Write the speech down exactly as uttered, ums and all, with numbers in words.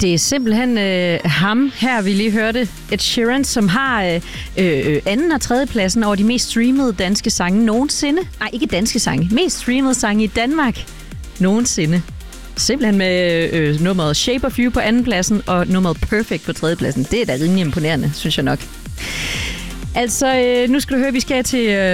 Det er simpelthen øh, ham her, vi lige hørte, Ed Sheeran, som har øh, øh, anden og tredje pladsen over de mest streamede danske sange nogensinde. Nej, ikke danske sange. Mest streamede sange i Danmark nogensinde. Simpelthen med øh, nummeret Shape of You på anden pladsen og nummeret Perfect på tredje pladsen. Det er da rimelig imponerende, synes jeg nok. Altså, øh, nu skal du høre, vi skal til... Øh